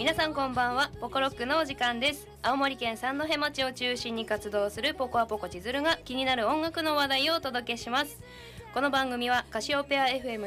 皆さんこんばんは。ポコロックのお時間です。青森県三戸町を中心に活動するポコアポコ千鶴が気になる音楽の話題をお届けします。この番組はカシオペア FM